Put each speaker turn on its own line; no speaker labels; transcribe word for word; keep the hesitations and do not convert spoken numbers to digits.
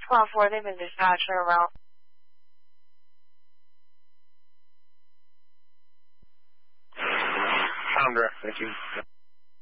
twelve four, they've been dispatched for a route.
Sound direct, thank you.